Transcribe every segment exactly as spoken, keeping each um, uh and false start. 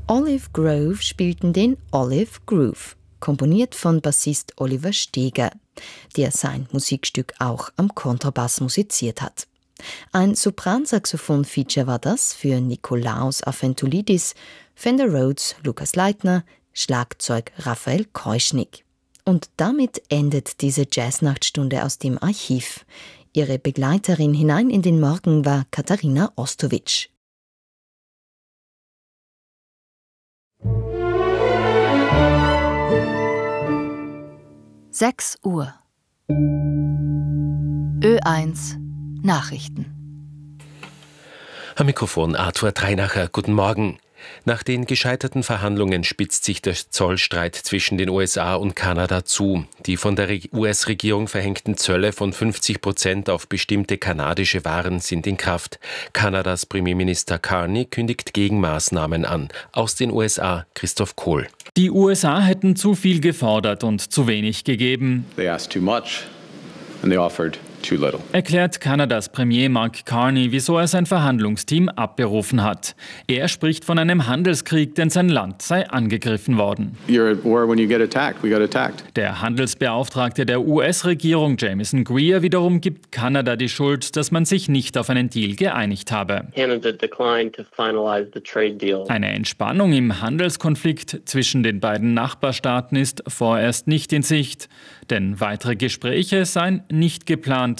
Olive Grove spielten den Olive Groove, komponiert von Bassist Oliver Steger, der sein Musikstück auch am Kontrabass musiziert hat. Ein Sopransaxophon-Feature war das für Nikolaos Afentulidis, Fender Rhodes Lukas Leitner, Schlagzeug Raphael Keuschnick. Und damit endet diese Jazznachtstunde aus dem Archiv. Ihre Begleiterin hinein in den Morgen war Katharina Ostowitsch. sechs Uhr. Ö eins Nachrichten. Am Mikrofon Arthur Treinacher. Guten Morgen. Nach den gescheiterten Verhandlungen spitzt sich der Zollstreit zwischen den U S A und Kanada zu. Die von der U S-Regierung verhängten Zölle von fünfzig Prozent auf bestimmte kanadische Waren sind in Kraft. Kanadas Premierminister Carney kündigt Gegenmaßnahmen an. Aus den U S A Christoph Kohl. Die U S A hätten zu viel gefordert und zu wenig gegeben. They asked too much and they offered too little. Erklärt Kanadas Premier Mark Carney, wieso er sein Verhandlungsteam abberufen hat. Er spricht von einem Handelskrieg, denn sein Land sei angegriffen worden. You're at war when you get attacked. We got attacked. Der Handelsbeauftragte der U S-Regierung Jameson Greer wiederum gibt Kanada die Schuld, dass man sich nicht auf einen Deal geeinigt habe. Canada declined to finalize the trade deal. Eine Entspannung im Handelskonflikt zwischen den beiden Nachbarstaaten ist vorerst nicht in Sicht, denn weitere Gespräche seien nicht geplant.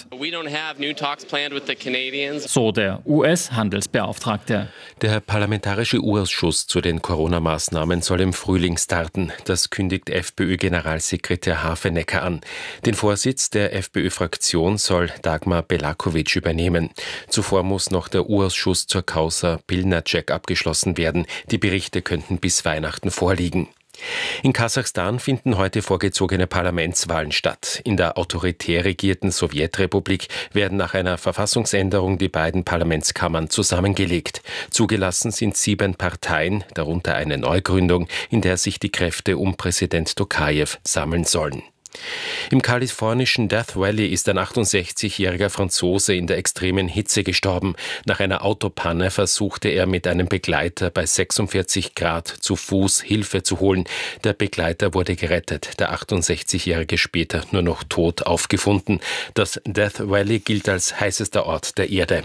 So der U S-Handelsbeauftragte. Der Parlamentarische Ausschuss zu den Corona-Maßnahmen soll im Frühling starten. Das kündigt FPÖ-Generalsekretär Hafenecker an. Den Vorsitz der FPÖ-Fraktion soll Dagmar Belakovic übernehmen. Zuvor muss noch der Ausschuss zur Causa Pilnacek abgeschlossen werden. Die Berichte könnten bis Weihnachten vorliegen. In Kasachstan finden heute vorgezogene Parlamentswahlen statt. In der autoritär regierten Sowjetrepublik werden nach einer Verfassungsänderung die beiden Parlamentskammern zusammengelegt. Zugelassen sind sieben Parteien, darunter eine Neugründung, in der sich die Kräfte um Präsident Tokajew sammeln sollen. Im kalifornischen Death Valley ist ein achtundsechzigjähriger Franzose in der extremen Hitze gestorben. Nach einer Autopanne versuchte er mit einem Begleiter bei sechsundvierzig Grad zu Fuß Hilfe zu holen. Der Begleiter wurde gerettet, der achtundsechzigjährige später nur noch tot aufgefunden. Das Death Valley gilt als heißester Ort der Erde.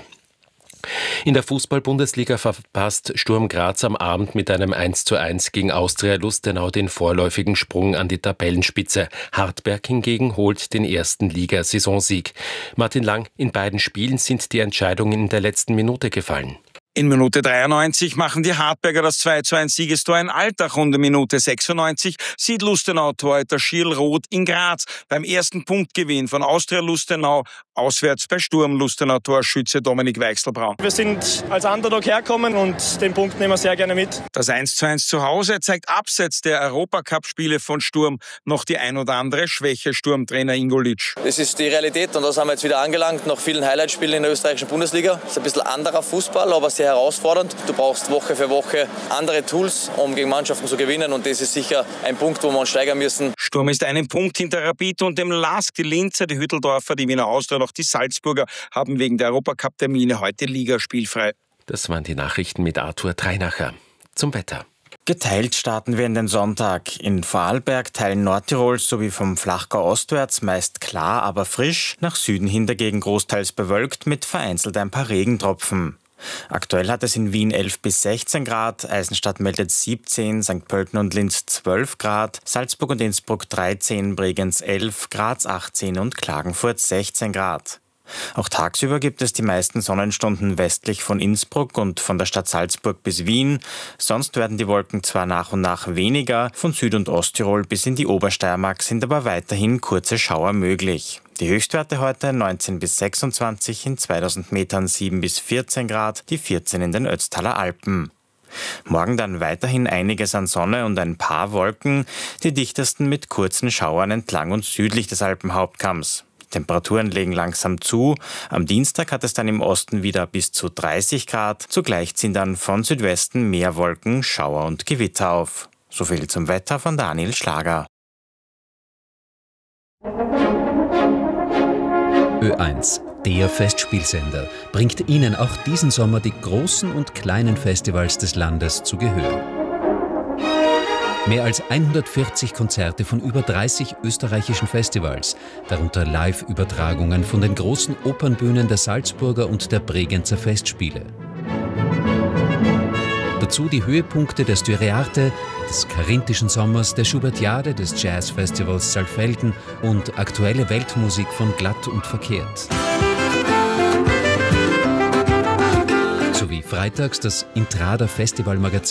In der Fußball-Bundesliga verpasst Sturm Graz am Abend mit einem eins zu eins gegen Austria Lustenau den vorläufigen Sprung an die Tabellenspitze. Hartberg hingegen holt den ersten Liga-Saisonsieg. Martin Lang, in beiden Spielen sind die Entscheidungen in der letzten Minute gefallen. In Minute dreiundneunzig machen die Hartberger das zwei zu eins Siegestor in Altach und in Minute sechsundneunzig sieht Lustenau-Torhüter Schirl Roth in Graz beim ersten Punktgewinn von Austria Lustenau auswärts bei Sturm Lustenau-Torschütze Dominik Weichselbraun. Wir sind als Underdog herkommen und den Punkt nehmen wir sehr gerne mit. Das eins zu eins zu Hause zeigt abseits der Europacup-Spiele von Sturm noch die ein oder andere Schwäche Sturmtrainer Ingo Litsch. Das ist die Realität und das haben wir jetzt wieder angelangt nach vielen Highlight-Spielen in der österreichischen Bundesliga. Das ist ein bisschen anderer Fußball, aber sehr herausfordernd. Du brauchst Woche für Woche andere Tools, um gegen Mannschaften zu gewinnen und das ist sicher ein Punkt, wo wir uns steigern müssen. Sturm ist einen Punkt hinter Rapid und dem Lask. Die Linzer, die Hütteldorfer, die Wiener Austria und auch die Salzburger haben wegen der Europacup-Termine heute ligaspielfrei. Das waren die Nachrichten mit Arthur Treinacher. Zum Wetter. Geteilt starten wir in den Sonntag. In Vorarlberg, Teilen Nordtirols sowie vom Flachgau ostwärts meist klar, aber frisch. Nach Süden hin dagegen großteils bewölkt mit vereinzelt ein paar Regentropfen. Aktuell hat es in Wien elf bis sechzehn Grad, Eisenstadt meldet siebzehn, Sankt Pölten und Linz zwölf Grad, Salzburg und Innsbruck dreizehn, Bregenz elf, Graz achtzehn und Klagenfurt sechzehn Grad. Auch tagsüber gibt es die meisten Sonnenstunden westlich von Innsbruck und von der Stadt Salzburg bis Wien. Sonst werden die Wolken zwar nach und nach weniger, von Süd- und Osttirol bis in die Obersteiermark sind aber weiterhin kurze Schauer möglich. Die Höchstwerte heute neunzehn bis sechsundzwanzig, in zweitausend Metern sieben bis vierzehn Grad, die vierzehn in den Ötztaler Alpen. Morgen dann weiterhin einiges an Sonne und ein paar Wolken, die dichtesten mit kurzen Schauern entlang und südlich des Alpenhauptkamms. Temperaturen legen langsam zu. Am Dienstag hat es dann im Osten wieder bis zu dreißig Grad. Zugleich ziehen dann von Südwesten mehr Wolken, Schauer und Gewitter auf. Soviel zum Wetter von Daniel Schlager. Ö eins, der Festspielsender, bringt Ihnen auch diesen Sommer die großen und kleinen Festivals des Landes zu Gehör. Mehr als hundertvierzig Konzerte von über dreißig österreichischen Festivals, darunter Live-Übertragungen von den großen Opernbühnen der Salzburger und der Bregenzer Festspiele. Dazu die Höhepunkte der Styriarte, des Karinthischen Sommers, der Schubertiade, des Jazzfestivals Saalfelden und aktuelle Weltmusik von Glatt und Verkehrt. Sowie freitags das Intrada Festivalmagazin